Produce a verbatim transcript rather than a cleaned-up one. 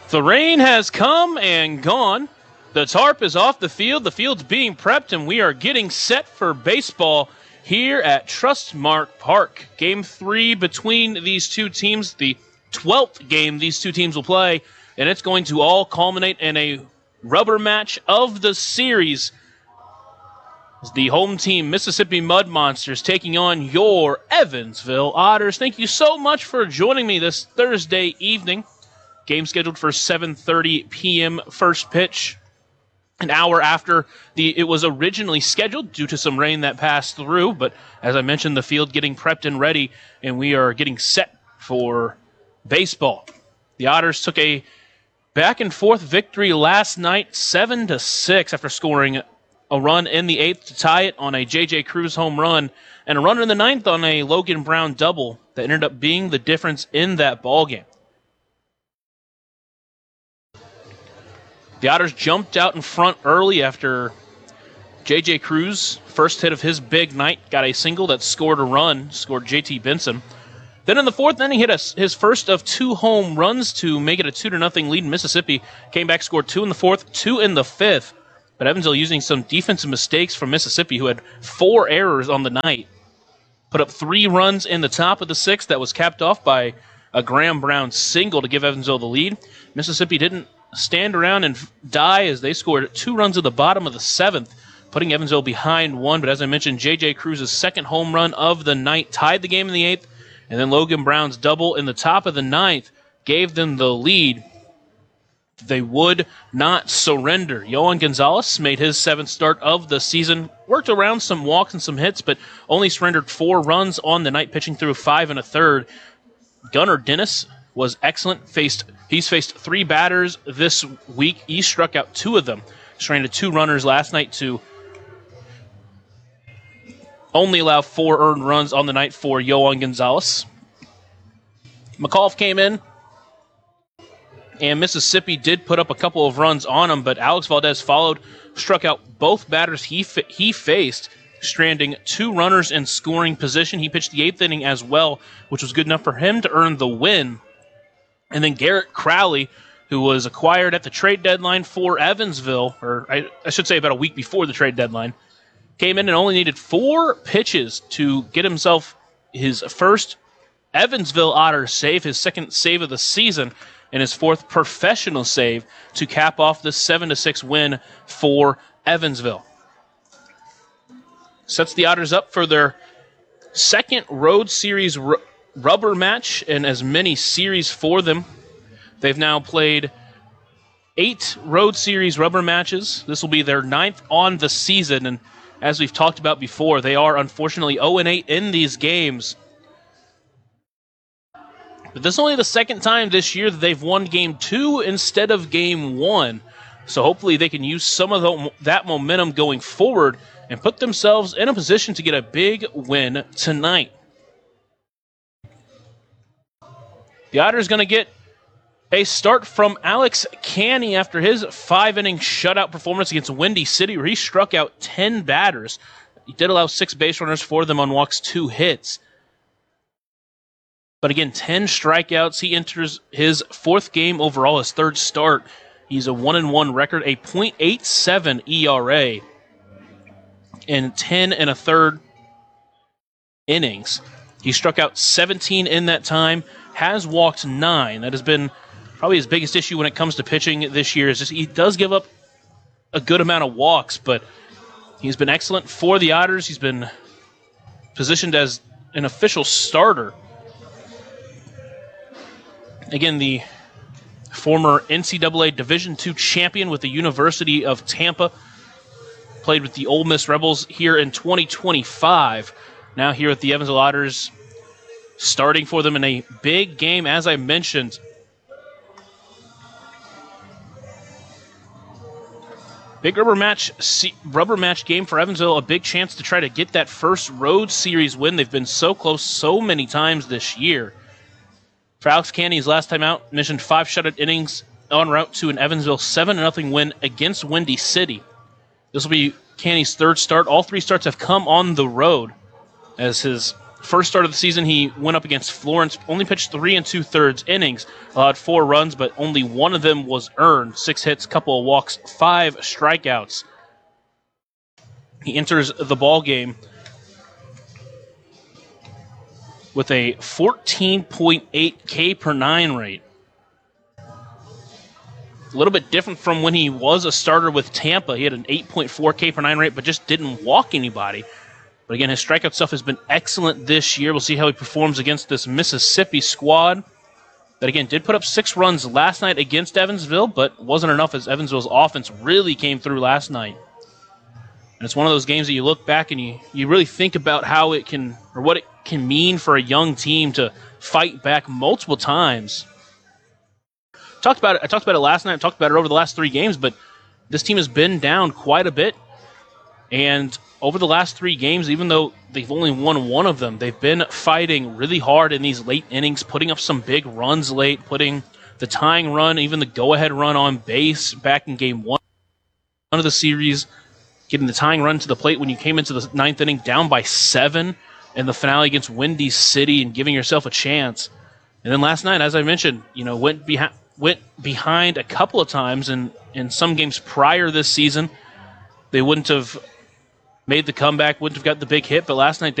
The rain has come and gone. The tarp is off the field. The field's being prepped, and we are getting set for baseball here at Trustmark Park. Game three between these two teams, the twelfth game these two teams will play, and it's going to all culminate in a rubber match of the series. The home team, Mississippi Mud Monsters, taking on your Evansville Otters. Thank you so much for joining me this Thursday evening. Game scheduled for seven thirty p.m. first pitch, an hour after the it was originally scheduled due to some rain that passed through. But as I mentioned, the field getting prepped and ready, and we are getting set for baseball. The Otters took a back-and-forth victory last night, seven to six, after scoring a run in the eighth to tie it on a J J. Cruz home run, and a runner in the ninth on a Logan Brown double that ended up being the difference in that ballgame. The Otters jumped out in front early after J J. Cruz, first hit of his big night, got a single that scored a run, scored J T. Benson. Then in the fourth inning, he hit a, his first of two home runs to make it a two to nothing lead. Mississippi came back, scored two in the fourth, two in the fifth. But Evansville, using some defensive mistakes from Mississippi, who had four errors on the night, put up three runs in the top of the sixth that was capped off by a Graham Brown single to give Evansville the lead. Mississippi didn't stand around and die as they scored two runs at the bottom of the seventh, putting Evansville behind one. But as I mentioned, J J. Cruz's second home run of the night tied the game in the eighth, and then Logan Brown's double in the top of the ninth gave them the lead. They would not surrender. Yohan Gonzalez made his seventh start of the season, worked around some walks and some hits, but only surrendered four runs on the night, pitching through five and a third. Gunnar Dennis was excellent. Faced He's faced three batters this week. He struck out two of them. Stranded two runners last night to only allow four earned runs on the night for Yohan Gonzalez. McAuliffe came in, and Mississippi did put up a couple of runs on him, but Alex Valdez followed, struck out both batters he fa- he faced, stranding two runners in scoring position. He pitched the eighth inning as well, which was good enough for him to earn the win. And then Garrett Crowley, who was acquired at the trade deadline for Evansville, or I, I should say about a week before the trade deadline, came in and only needed four pitches to get himself his first Evansville Otters save, his second save of the season, and his fourth professional save to cap off the seven to six win for Evansville. Sets the Otters up for their second road series r- rubber match in as many series for them. They've now played eight road series rubber matches. This will be their ninth on the season, and as we've talked about before, they are unfortunately oh and eight in these games. But this is only the second time this year that they've won game two instead of game one. So hopefully they can use some of the, that momentum going forward and put themselves in a position to get a big win tonight. The Otters going to get a start from Alex Canny after his five-inning shutout performance against Windy City, where he struck out ten batters. He did allow six base runners for them on walks, two hits. But again, ten strikeouts. He enters his fourth game overall, his third start. He's a one and one record, a point eight seven E R A, and ten and a third innings. He struck out seventeen in that time, has walked nine. That has been probably his biggest issue when it comes to pitching this year. Is just he does give up a good amount of walks, but he's been excellent for the Otters. He's been positioned as an official starter. Again, the former N C double A Division two champion with the University of Tampa. Played with the Ole Miss Rebels here in twenty twenty-five. Now here at the Evansville Otters, starting for them in a big game, as I mentioned. Big rubber match, rubber match game for Evansville. A big chance to try to get that first road series win. They've been so close so many times this year. For Alex Canny, his last time out, mentioned five shutout innings en route to an Evansville seven to nothing win against Windy City. This will be Canny's third start. All three starts have come on the road, as his first start of the season, he went up against Florence, only pitched three and two-thirds innings, allowed four runs, but only one of them was earned. Six hits, couple of walks, five strikeouts. He enters the ball game with a fourteen point eight K per nine rate. A little bit different from when he was a starter with Tampa. He had an eight point four K per nine rate, but just didn't walk anybody. But again, his strikeout stuff has been excellent this year. We'll see how he performs against this Mississippi squad that, again, did put up six runs last night against Evansville, but wasn't enough as Evansville's offense really came through last night. And it's one of those games that you look back and you, you really think about how it can, or what it can mean for a young team to fight back multiple times. Talked about it. I talked about it last night. I talked about it over the last three games, but this team has been down quite a bit. And over the last three games, even though they've only won one of them, they've been fighting really hard in these late innings, putting up some big runs late, putting the tying run, even the go-ahead run on base back in game one of the series, getting the tying run to the plate when you came into the ninth inning down by seven in the finale against Windy City and giving yourself a chance. And then last night, as I mentioned, you know, went behind went behind a couple of times in, in some games prior this season. They wouldn't have made the comeback, wouldn't have got the big hit, but last night they